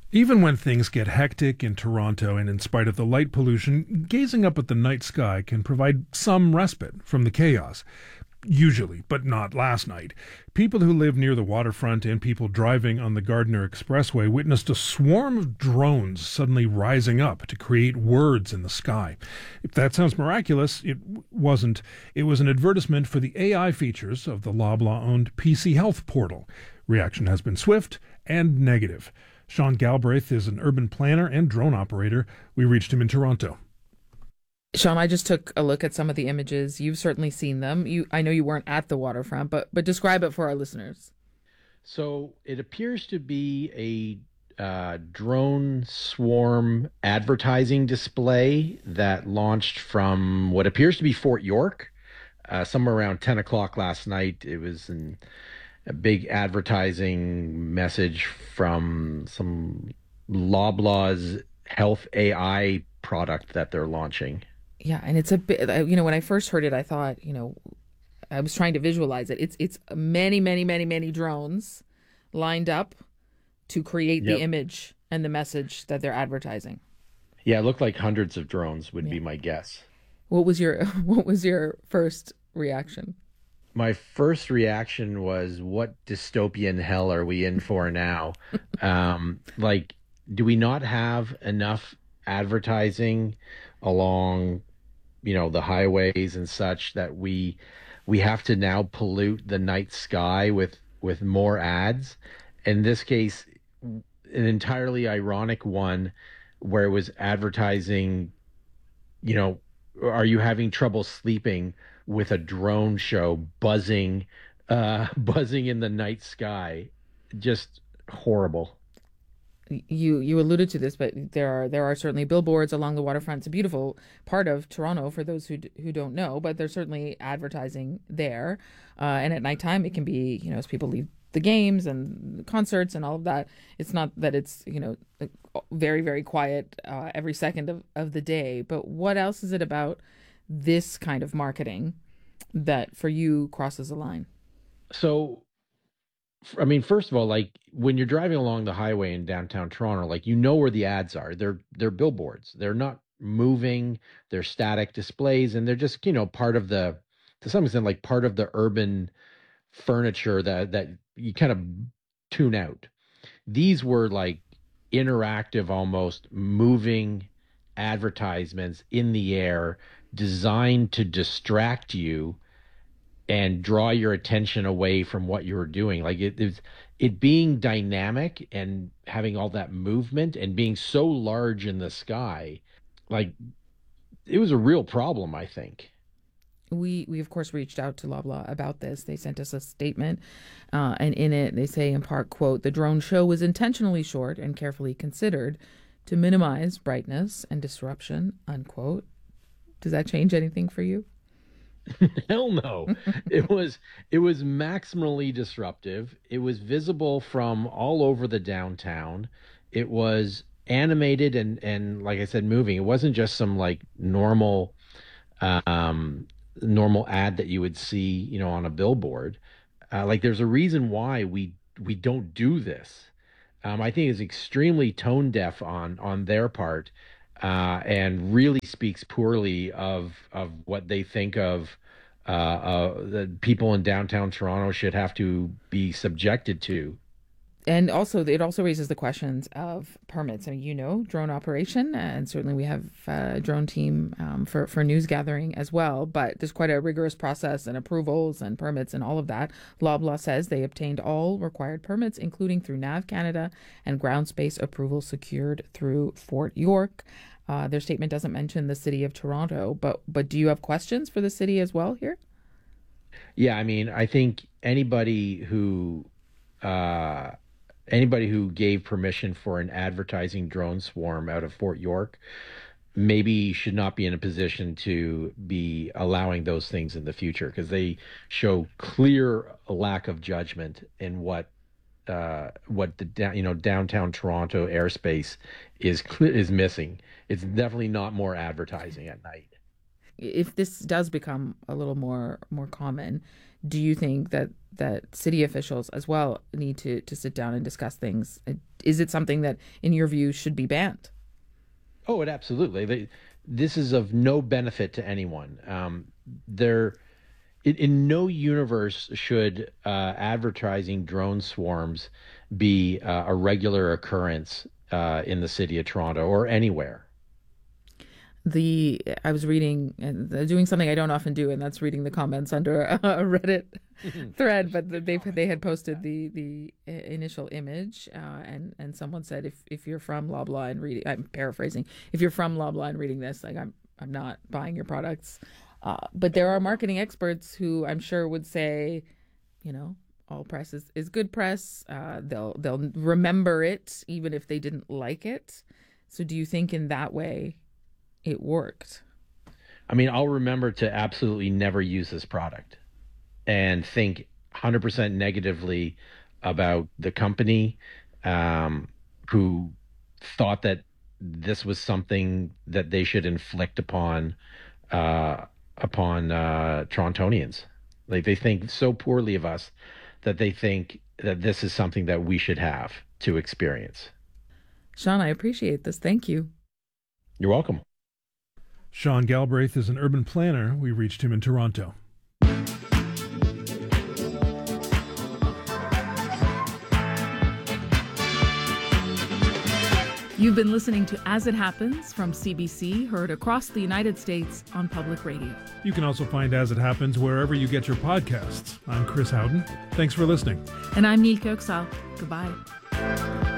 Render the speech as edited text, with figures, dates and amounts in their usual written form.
Even when things get hectic in Toronto and in spite of the light pollution, gazing up at the night sky can provide some respite from the chaos. Usually, but not last night. People who live near the waterfront and people driving on the Gardiner Expressway witnessed a swarm of drones suddenly rising up to create words in the sky. If that sounds miraculous, it wasn't. It was an advertisement for the AI features of the Loblaw-owned PC Health portal. Reaction has been swift and negative. Sean Galbraith is an urban planner and drone operator. We reached him in Toronto. Sean, I just took a look at some of the images. You've certainly seen them. I know you weren't at the waterfront, but describe it for our listeners. So it appears to be a drone swarm advertising display that launched from what appears to be Fort York, somewhere around 10 o'clock last night. It was a big advertising message from some Loblaw's health AI product that they're launching. Yeah, and it's a bit, when I first heard it, I thought, I was trying to visualize it. It's many, many, many, many drones lined up to create the image and the message that they're advertising. Yeah, it looked like hundreds of drones would be my guess. What was your first reaction? My first reaction was, what dystopian hell are we in for now? Do we not have enough advertising along the highways and such that we have to now pollute the night sky with more ads? In this case, an entirely ironic one where it was advertising, are you having trouble sleeping with a drone show buzzing in the night sky? Just horrible. You alluded to this, but there are certainly billboards along the waterfront. It's a beautiful part of Toronto for those who don't know, but there's certainly advertising there. And at nighttime, it can be, as people leave the games and concerts and all of that. It's not that it's, very, very quiet every second of the day. But what else is it about this kind of marketing that for you crosses a line? So, first of all, when you're driving along the highway in downtown Toronto, where the ads are. They're billboards. They're not moving. They're static displays, and they're just part of to some extent, part of the urban furniture that you kind of tune out. These were interactive, almost moving advertisements in the air, designed to distract you and draw your attention away from what you were doing. It being dynamic and having all that movement and being so large in the sky, it was a real problem, I think. We of course reached out to Loblaw about this. They sent us a statement, and in it they say in part, quote, "The drone show was intentionally short and carefully considered to minimize brightness and disruption," unquote. Does that change anything for you? Hell no. It was maximally disruptive. It was visible from all over the downtown. It was animated and like I said, moving. It wasn't just some normal ad that you would see, on a billboard. There's a reason why we don't do this. I think it's extremely tone deaf on their part. And really speaks poorly of what they think of the people in downtown Toronto should have to be subjected to. And also, it also raises the questions of permits. I mean, drone operation, and certainly we have a drone team for news gathering as well. But there's quite a rigorous process and approvals and permits and all of that. Loblaw says they obtained all required permits, including through NAV Canada and ground space approval secured through Fort York. Their statement doesn't mention the city of Toronto, but do you have questions for the city as well here? Yeah, I think anybody who gave permission for an advertising drone swarm out of Fort York maybe should not be in a position to be allowing those things in the future, because they show clear lack of judgment in what the downtown Toronto airspace is missing. It's definitely not more advertising at night. If this does become a little more common, Do you think that city officials as well need to sit down and discuss things? Is it something that, in your view, should be banned? Oh, it absolutely. This is of no benefit to anyone. In no universe should advertising drone swarms be a regular occurrence in the city of Toronto or anywhere. I was reading and doing something I don't often do, and that's reading the comments under a Reddit thread. But they had posted the initial image, and someone said, if you're from Loblaw and reading, I'm paraphrasing, if you're from Loblaw and reading this, like I'm not buying your products. But there are marketing experts who I'm sure would say, all press is good press. They'll remember it even if they didn't like it. So do you think in that way it worked? I mean, I'll remember to absolutely never use this product and think 100% negatively about the company who thought that this was something that they should inflict upon Torontonians. Like, they think so poorly of us that they think that this is something that we should have to experience. Sean, I appreciate this. Thank you. You're welcome. Sean Galbraith is an urban planner. We reached him in Toronto. You've been listening to As It Happens from CBC, heard across the United States on public radio. You can also find As It Happens wherever you get your podcasts. I'm Chris Howden. Thanks for listening. And I'm Nilke Oksal. Goodbye.